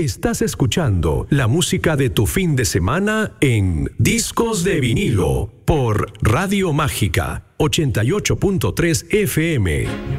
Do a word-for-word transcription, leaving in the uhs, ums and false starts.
Estás escuchando la música de tu fin de semana en Discos de Vinilo por Radio Mágica ochenta y ocho punto tres F M.